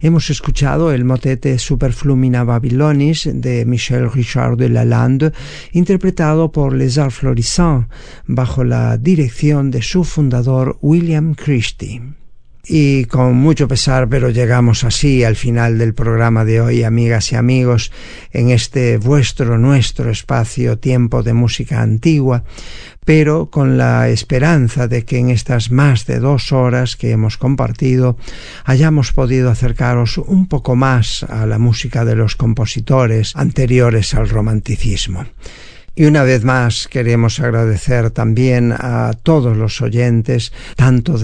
Hemos escuchado el motete Superflumina Babylonis de Michel Richard de Lalande, interpretado por Les Arts Florissants, bajo la dirección de su fundador William Christie. Y con mucho pesar, pero llegamos así al final del programa de hoy, amigas y amigos, en este nuestro espacio Tiempo de Música Antigua, pero con la esperanza de que en estas más de 2 horas que hemos compartido hayamos podido acercaros un poco más a la música de los compositores anteriores al romanticismo. Y una vez más queremos agradecer también a todos los oyentes, tanto